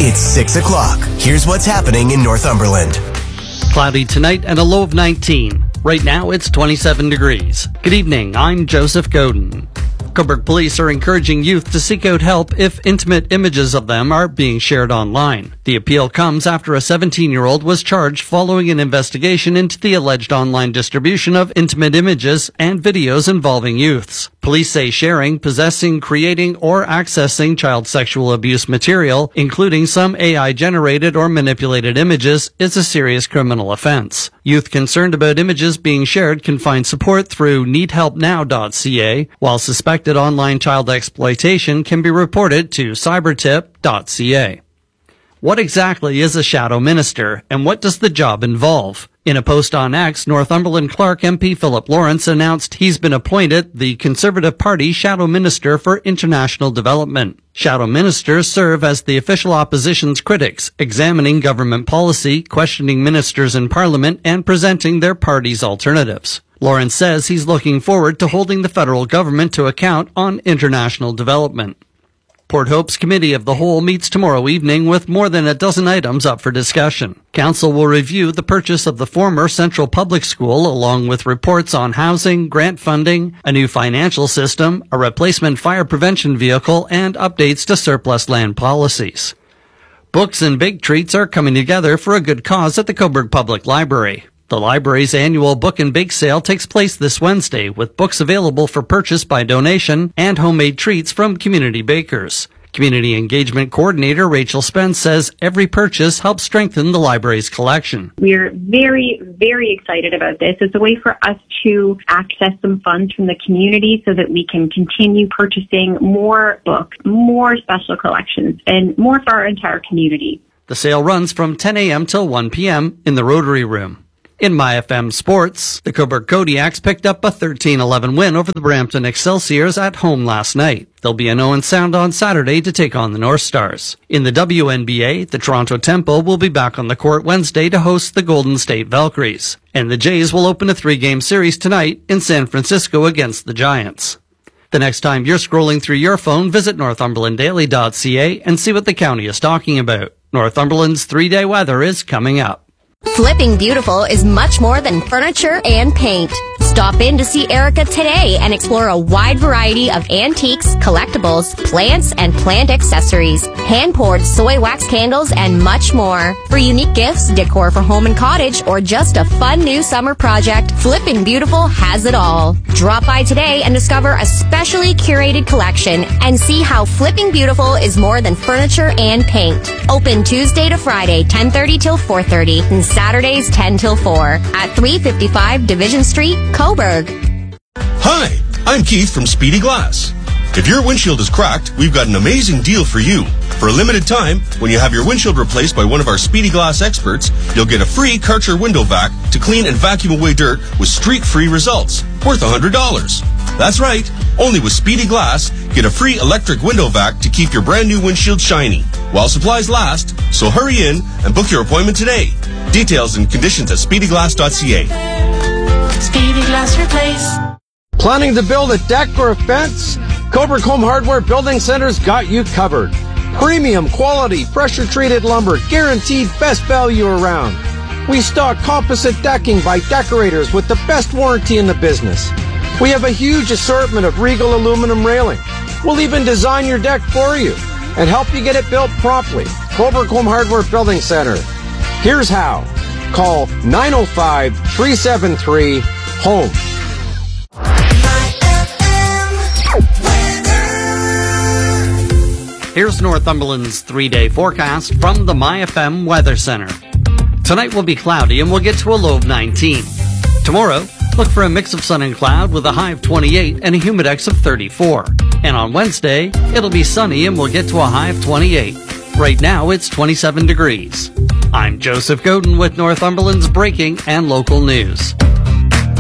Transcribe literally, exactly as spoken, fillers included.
It's six o'clock. Here's what's happening in Northumberland. Cloudy tonight and a low of nineteen. Right now, it's twenty-seven degrees. Good evening, I'm Joseph Godin. Cobourg Police are encouraging youth to seek out help if intimate images of them are being shared online. The appeal comes after a seventeen-year-old was charged following an investigation into the alleged online distribution of intimate images and videos involving youths. Police say sharing, possessing, creating, or accessing child sexual abuse material, including some A I-generated or manipulated images, is a serious criminal offense. Youth concerned about images being shared can find support through need help now dot c a, while suspected online child exploitation can be reported to cybertip dot c a. What exactly is a shadow minister, and what does the job involve? In a post on X, Northumberland Clark M P Philip Lawrence announced he's been appointed the Conservative Party Shadow Minister for International Development. Shadow ministers serve as the official opposition's critics, examining government policy, questioning ministers in Parliament, and presenting their party's alternatives. Lawrence says he's looking forward to holding the federal government to account on international development. Port Hope's Committee of the Whole meets tomorrow evening with more than a dozen items up for discussion. Council will review the purchase of the former Central Public School along with reports on housing, grant funding, a new financial system, a replacement fire prevention vehicle, and updates to surplus land policies. Books and big treats are coming together for a good cause at the Cobourg Public Library. The library's annual Book and Bake Sale takes place this Wednesday, with books available for purchase by donation and homemade treats from community bakers. Community Engagement Coordinator Rachel Spence says every purchase helps strengthen the library's collection. We're very, very excited about this. It's a way for us to access some funds from the community so that we can continue purchasing more books, more special collections, and more for our entire community. The sale runs from ten a.m. till one p.m. in the Rotary Room. In My F M Sports, the Cobourg Kodiaks picked up a thirteen eleven win over the Brampton Excelsiors at home last night. They'll be in Owen Sound on Saturday to take on the North Stars. In the W N B A, the Toronto Temple will be back on the court Wednesday to host the Golden State Valkyries. And the Jays will open a three-game series tonight in San Francisco against the Giants. The next time you're scrolling through your phone, visit northumberland daily dot c a and see what the county is talking about. Northumberland's three-day weather is coming up. Flipping Beautiful is much more than furniture and paint. Stop in to see Erica today and explore a wide variety of antiques, collectibles, plants, and plant accessories, hand-poured soy wax candles, and much more. For unique gifts, decor for home and cottage, or just a fun new summer project, Flipping Beautiful has it all. Drop by today and discover a specially curated collection and see how Flipping Beautiful is more than furniture and paint. Open Tuesday to Friday, ten thirty till four thirty, and Saturdays ten till four at three fifty-five Division Street, Cobourg. Hi, I'm Keith from Speedy Glass. If your windshield is cracked, we've got an amazing deal for you. For a limited time, when you have your windshield replaced by one of our Speedy Glass experts, you'll get a free Karcher window vac to clean and vacuum away dirt with streak-free results, worth one hundred dollars. That's right, only with Speedy Glass, get a free electric window vac to keep your brand new windshield shiny, while supplies last, so hurry in and book your appointment today. Details and conditions at speedy glass dot c a. Speedy Glass Replace. Planning to build a deck or a fence? Cobourg Home Hardware Building Center's got you covered. Premium quality, pressure-treated lumber, guaranteed best value around. We stock composite decking by Decorators with the best warranty in the business. We have a huge assortment of Regal aluminum railing. We'll even design your deck for you and help you get it built promptly. Cobourg Home Hardware Building Center. Here's how. Call nine oh five, three seven three, HOME. Here's Northumberland's three-day forecast from the My F M Weather Center. Tonight will be cloudy and we'll get to a low of nineteen. Tomorrow, look for a mix of sun and cloud with a high of twenty-eight and a humidex of thirty-four. And on Wednesday, it'll be sunny and we'll get to a high of twenty-eight. Right now, it's twenty-seven degrees. I'm Joseph Godin with Northumberland's breaking and local news.